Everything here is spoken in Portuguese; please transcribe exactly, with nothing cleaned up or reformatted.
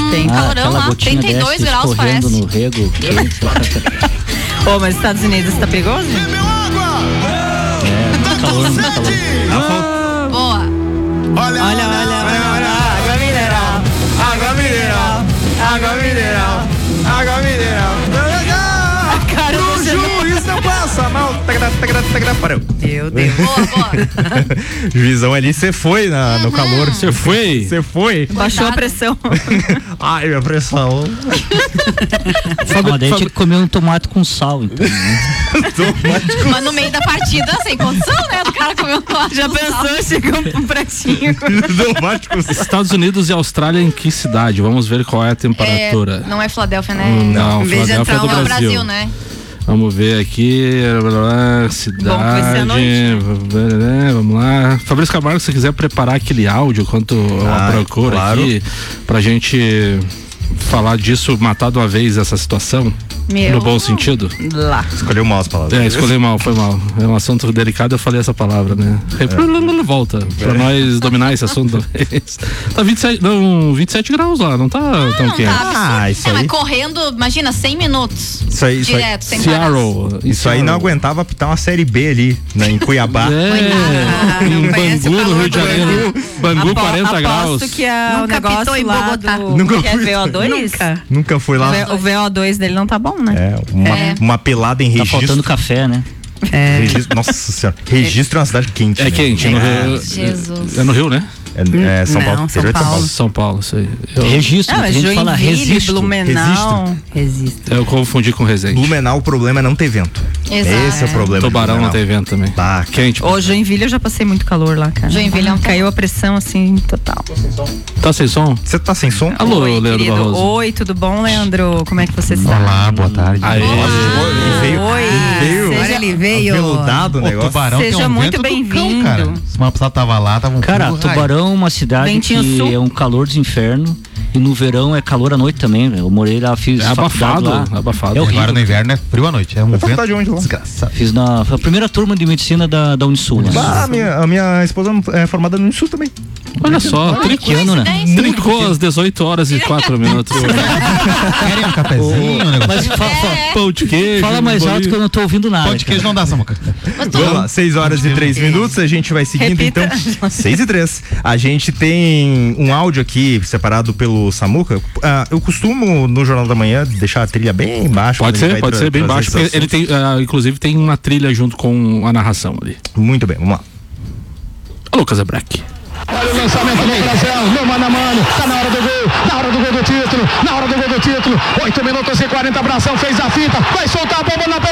Tem ah, calorão lá, trinta e dois graus parece. No rego, Ô, oh, mas Estados Unidos tá perigoso? É, muito calor, muito calor. Boa. Olha, olha, olha, olha. Água mineral, água mineral, água mineral, água mineral. A cara do juiz não passa mal. Parou. Meu Deus. Boa, boa. Juizão ali, você foi na, no calor. Você foi? Você foi. Baixou a pressão. Ai, minha pressão. Fábio, daí tinha que comer um tomate com sal, então. Né? Mas no meio da partida, sem condição, né? Do cara comer um tomate. Já pensou? Chegou um pratinho. Tomate com sal. Estados Unidos e Austrália em que cidade? Vamos ver qual é a temperatura. É, não é Filadélfia, né? Não, Em vez de Filadélfia é do entrar Não é o Brasil. Brasil, né? Vamos ver aqui, cidade, Bom, vai ser à noite. vamos lá. Fabrício Camargo, se você quiser preparar aquele áudio enquanto eu Ah, procuro claro. aqui, pra gente falar disso, matar de uma vez essa situação, Meu. no bom sentido. Lá. Escolheu mal as palavras. É, escolhi mal, foi mal. É um assunto delicado, eu falei essa palavra, né? É. Volta, pra nós dominar esse assunto talvez. Tá vinte e sete, não, vinte e sete graus lá, não tá Ah, tão não quente. tá absurdo. Ah, isso É, mas aí. correndo, imagina, cem minutos. Isso aí, isso aí. Direto, sem parar. Seattle. Isso aí não aguentava apitar uma série B ali, né, em Cuiabá. É, em Não conhece o Bangu, no calor Rio de do Bangu, Bangu Apo- quarenta graus. Aposto que é o Nunca negócio apitou em lá Bogotá. do... Nunca que é fui. V O dois? Nunca. Nunca fui lá. O V O dois dele não tá bom, né? É, uma, É. uma pelada em Tá registro. faltando café, né? É. registro. Nossa senhora. Registro é uma cidade quente. É né? quente, no Rio, Jesus. é no Rio, né? É, é São Não, Paulo. São interior de São Paulo. São Paulo, isso aí. Eu, Registro, Não, a é gente fala Joinville, registro. Blumenau. Registro. eu confundi com Resende. Blumenau, o problema é não ter vento. Exato. Esse é o problema. Tubarão de não Blumenau. tem vento também. Tá. Quente. Ô, Joinville eu já passei muito calor lá, cara. Joinville é um Caiu a pressão assim, total. Tá sem som? Você tá sem som? Alô, Oi, Leandro querido. Barroso. Oi, tudo bom, Leandro? Como é que você está? Olá, boa tarde. Aê. Ele veio. Oi, ele veio. seja- Olha, ele veio. Veludado o O negócio. Tubarão Seja tem um muito vento do bem-vindo. cão, cara. Semana passada tava lá, tava um Cara, frio, Tubarão é uma cidade Ventinho que sul. é um calor dos infernos. E no verão é calor à noite também, velho. Eu morei lá, fiz É faculdade abafado, lá. abafado. É raio. horrível. Agora no inverno é frio à noite. É um Vai pra vento faculdade onde lá? desgraçado. Fiz na foi a primeira turma de medicina da, da Unisul. Né? Ah, a minha, a minha esposa é formada no Sul também. Olha só, Olha que ano, né? Coincidência. trincou às dezoito horas e quatro minutos. Querem um cafezinho, um negócio? Mas fa- fa- Pão de queijo. fala mais alto que eu não tô ouvindo nada. Pão de queijo não dá, Samuca. Vamos lá, seis horas e três minutos, a gente vai seguindo Repita. então. seis e três. A gente tem um áudio aqui separado pelo Samuca. Ah, eu costumo no Jornal da Manhã deixar a trilha bem baixo. Pode quando a gente ser, vai pode tra- ser bem trazer baixo. esses Porque ele tem, ah, inclusive, tem uma trilha junto com a narração ali. assuntos. Muito bem, vamos lá. Alô, Casabreck. Olha o lançamento do Brasil, no mano a mano, tá na hora do gol, na hora do gol do título, na hora do gol do título, oito minutos e quarenta, Abração fez a fita, vai soltar a bomba na